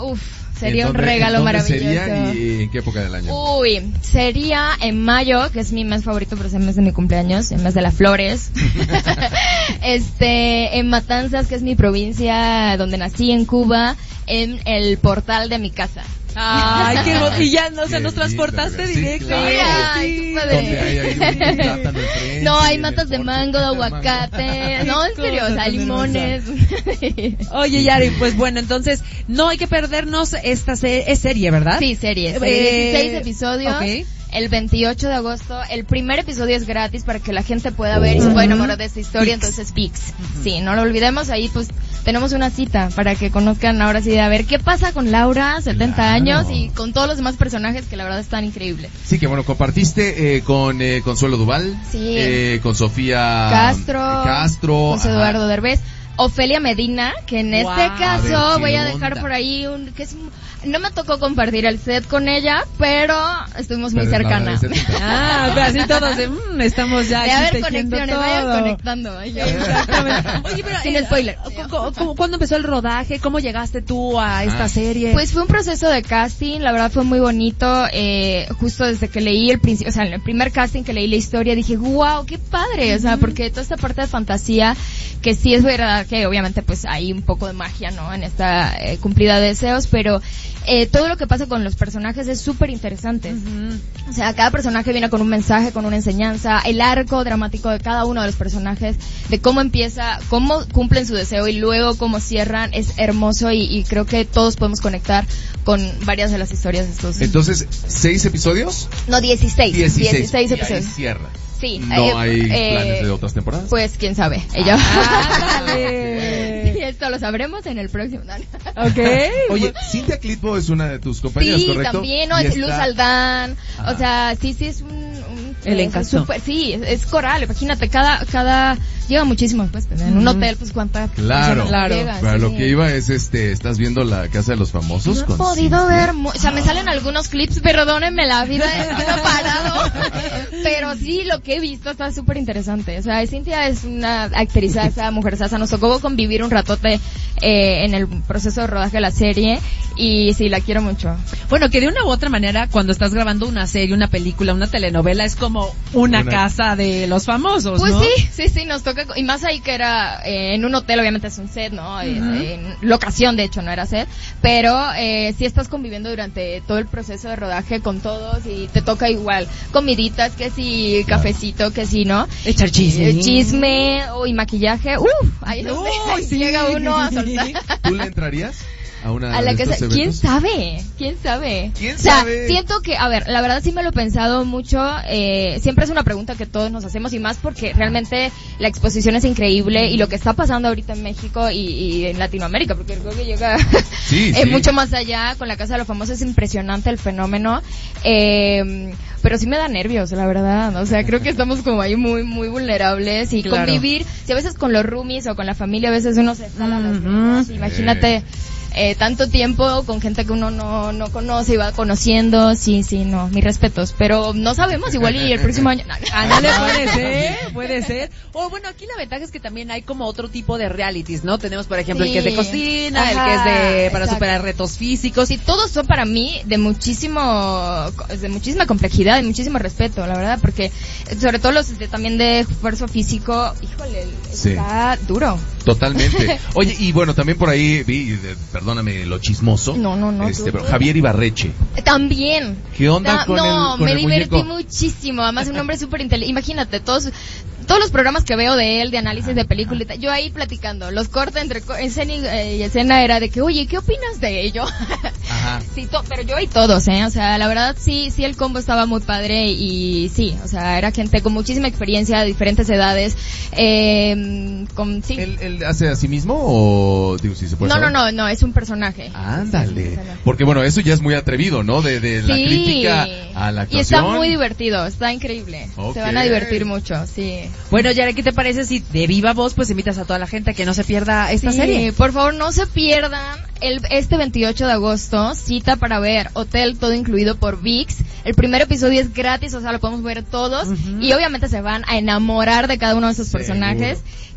Sería un regalo maravilloso. ¿Sería y en qué época del año? Sería en mayo, que es mi mes favorito, pero es el mes de mi cumpleaños, el mes de las flores. En Matanzas, que es mi provincia donde nací, en Cuba, en el portal de mi casa. Ay, qué bonito. Y ya nos transportaste directo. Claro. Ay, Donde hay ahí un plátano enfrente. No, hay matas de mango, de aguacate. No, en serio, o sea, limones. Oye, Yari, pues bueno, entonces no hay que perdernos esta serie, ¿verdad? Sí, serie. 16 episodios. Okay. El 28 de agosto, el primer episodio es gratis para que la gente pueda ver y se pueda enamorar de esta historia, entonces ViX. Sí, no lo olvidemos, ahí pues tenemos una cita para que conozcan ahora sí a ver qué pasa con Laura, 70 años, y con todos los demás personajes que la verdad están increíbles. Sí, que bueno, compartiste con Consuelo Duval, con Sofía Castro, José Eduardo Derbez, Ofelia Medina, que en este caso voy a dejar por ahí no me tocó compartir el set con ella, pero estuvimos muy cercanas. Pero así todos estamos ya de aquí haber tejiendo conexiones, todo. vayan conectando. Exactamente. Oye, pero sin spoiler. ¿Cuándo empezó el rodaje? ¿Cómo llegaste tú a esta serie? Pues fue un proceso de casting, la verdad fue muy bonito. Justo desde que leí el primer casting que leí la historia, dije, wow, qué padre, o sea, porque toda esta parte de fantasía, que sí es verdad que obviamente pues hay un poco de magia, ¿no? En esta cumplida de deseos, pero todo lo que pasa con los personajes es súper interesante. O sea, cada personaje viene con un mensaje, con una enseñanza, el arco dramático de cada uno de los personajes, de cómo empieza, cómo cumplen su deseo y luego cómo cierran, es hermoso y creo que todos podemos conectar con varias de las historias de estos. Entonces, ¿6 episodios? No, 16 episodios. Episodios. Cierra. Sí. ¿No hay planes de otras temporadas? Pues quién sabe. Sí, esto lo sabremos en el próximo. Oye, Cintia Clitbo es una de tus compañeras, ¿correcto? Sí, también, no, es Luz Aldán. O sea, sí, es el encanto. Sí, es coral, imagínate, cada lleva muchísimo, pues, en un hotel, pues, cuánta. Claro. Llega, pero lo que iba es, ¿estás viendo La Casa de los Famosos? No he podido ver, o sea, me salen algunos clips, perdónenme la vida, no he parado, pero sí, lo que he visto está súper interesante. O sea, Cintia es una actrizaza, mujerzaza, nos tocó convivir un ratote en el proceso de rodaje de la serie, y sí, la quiero mucho. Bueno, que de una u otra manera, cuando estás grabando una serie, una película, una telenovela, es como una casa de los famosos, pues, ¿no? Pues sí, nos toca, y más ahí que era en un hotel, obviamente es un set, ¿no? En locación, de hecho, no era set, pero sí estás conviviendo durante todo el proceso de rodaje con todos, y te toca igual comiditas, que sí, cafecito, que sí, ¿no? Echar chisme. Chisme, y maquillaje, ahí es donde llega uno a soltar. ¿Tú le entrarías a una la de estos eventos? ¿Quién sabe? O sea, siento que, a ver, la verdad sí me lo he pensado mucho, siempre es una pregunta que todos nos hacemos, y más porque realmente la exposición es increíble, y lo que está pasando ahorita en México y en Latinoamérica, porque creo que llega mucho más allá con la Casa de los Famosos, es impresionante el fenómeno, pero sí me da nervios, la verdad, o sea, creo que estamos como ahí muy, muy vulnerables, y convivir, si a veces con los roomies o con la familia, a veces uno se jala las manos, imagínate, tanto tiempo con gente que uno no conoce y va conociendo, no, mis respetos, pero no sabemos, igual y el próximo año, puede ser. O bueno, aquí la ventaja es que también hay como otro tipo de realities, ¿no? Tenemos, por ejemplo, el que es de cocina, el que es para superar retos físicos. Sí, todos son para mí de muchísima complejidad y muchísimo respeto, la verdad, porque sobre todo los también de esfuerzo físico, híjole, está duro. Totalmente. Oye, y bueno, también por ahí vi, perdóname lo chismoso. No. Pero Javier Ibarreche. También. ¿Qué onda con me el divertí muñeco? Muchísimo. Además, un hombre súper inteligente. Imagínate, todos los programas que veo de él, de análisis de películas, yo ahí platicando, los cortes entre escena y escena era de que, oye, ¿qué opinas de ello? Ajá. Sí, pero yo y todos, o sea, la verdad sí el combo estaba muy padre, y sí, o sea, era gente con muchísima experiencia, de diferentes edades, ¿Él hace a sí mismo o digo si se puede saber? No, es un personaje. Ándale. Porque bueno, eso ya es muy atrevido, ¿no? De la crítica a la actuación. Y está muy divertido, está increíble. Okay. Se van a divertir mucho, sí. Bueno, Yara, ¿qué te parece si de viva voz pues invitas a toda la gente a que no se pierda esta serie? Por favor, no se pierdan este 28 de agosto, cita para ver Hotel Todo Incluido por ViX. El primer episodio es gratis, o sea, lo podemos ver todos, y obviamente se van a enamorar de cada uno de esos personajes.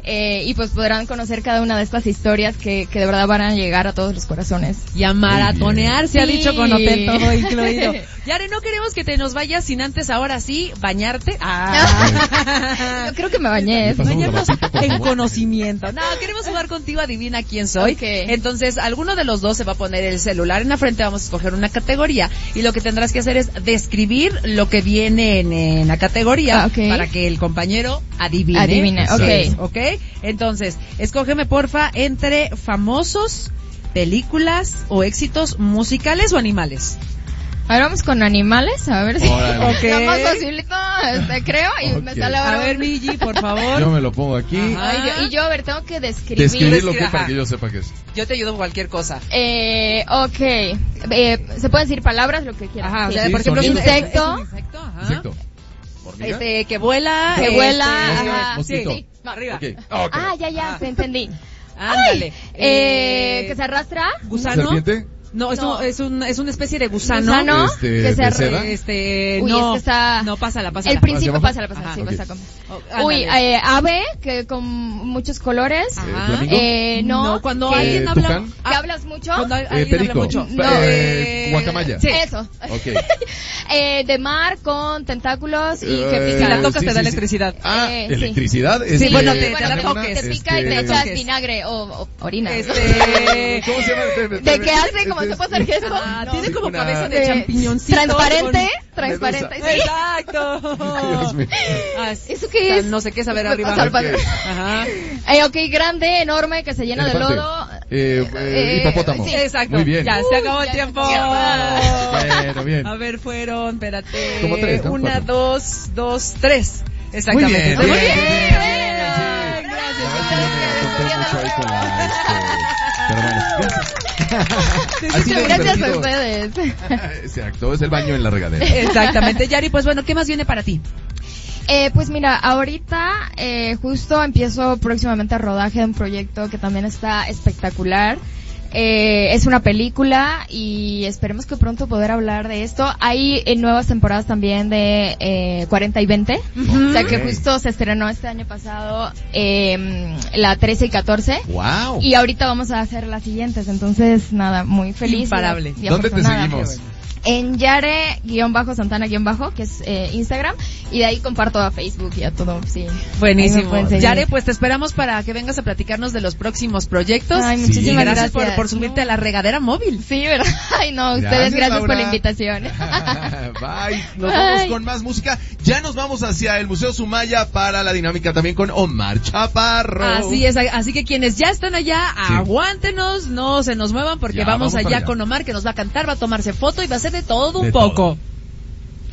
y pues podrán conocer cada una de estas historias que de verdad van a llegar a todos los corazones. Y a maratonear, se ha dicho con hotel todo incluido. Yare, no queremos que te nos vayas sin antes ahora sí bañarte. Yo creo que me bañé. Bañarnos en conocimiento. No, queremos jugar contigo, adivina quién soy. Okay. Entonces, alguno de los dos se va a poner el celular en la frente, vamos a escoger una categoría y lo que tendrás que hacer es describir lo que viene en la categoría para que el compañero adivine. Ok. Entonces, escógeme porfa entre famosos, películas o éxitos musicales o animales. Ahora vamos con animales, a ver si está más facilito, creo, y me sale ahora. A ver, Migi, por favor. Yo me lo pongo aquí. Y yo, a ver, tengo que describir. Describir lo que es para que yo sepa qué es. Yo te ayudo con cualquier cosa. Se pueden decir palabras, lo que quieras. Ajá, o sea, por ejemplo, insecto. Insecto. ¿Hormiga? Que vuela. Ajá. Mosquito. Arriba. Okay. Ya, te entendí. Ándale. Que se arrastra. ¿Gusano? ¿Serpiente? No, es una especie de gusano. Que se ¿seda? Uy, no, es que está... No, pásala. El principio pásala. Ajá, Sí, okay. pasa. Uy, ave, que con muchos colores. Ajá. No, cuando alguien habla... ¿Tucán? ¿Que hablas mucho? Cuando alguien perico. habla mucho. No. Guacamaya. Sí. Eso. Okay. De mar con tentáculos y que Si pica. la tocas te da electricidad. Sí. Sí. ¿Electricidad? Sí, bueno, te Bueno, da toques. te pica y te echas vinagre o orina. ¿Cómo se llama? ¿De qué hace? ¿Cómo se puede hacer gesto? Tiene como una- cabeza de champiñoncito. Transparente, sí. Exacto. Dios mío. ¿Eso qué es? No sé qué es, a ver, Me arriba. pasa al padre. Ajá. Ok, grande, enorme, que se llena de Elefante. lodo. Hipopótamo. Sí. Exacto. Muy bien. Ya, se acabó el Ya. tiempo. Bueno, bien. A ver, fueron, espérate. Como 3, ¿no? 1, 4. 2, 3. Exactamente. Muy bien. Gracias a ustedes. Exacto, es el baño en la regadera. Exactamente, Yari, pues bueno, ¿qué más viene para ti? Pues mira, ahorita justo empiezo próximamente a rodaje de un proyecto que también está espectacular. Es una película y esperemos que pronto poder hablar de esto. Hay nuevas temporadas también de 40 y 20. O sea que justo se estrenó este año pasado la 13 y 14. ¡Wow! Y ahorita vamos a hacer las siguientes. Entonces, nada, muy feliz. Imparable. y ¿Dónde te afortunada. seguimos? En Yare-Santana- que es Instagram, y de ahí comparto a Facebook y a todo, sí. Buenísimo. Ahí me Yare, pues te esperamos para que vengas a platicarnos de los próximos proyectos. Ay, y muchísimas gracias gracias. por subirte a la regadera móvil. Sí, ¿verdad? Ay, no, ustedes gracias por la invitación. Bye. Nos vamos con más música. Ya nos vamos hacia el Museo Sumaya para la dinámica también con Omar Chaparro. Así es, así que quienes ya están allá, aguántenos, no se nos muevan porque Ya, vamos vamos para allá allá. con Omar que nos va a cantar, va a tomarse foto y va a hacer de todo un De poco. todo.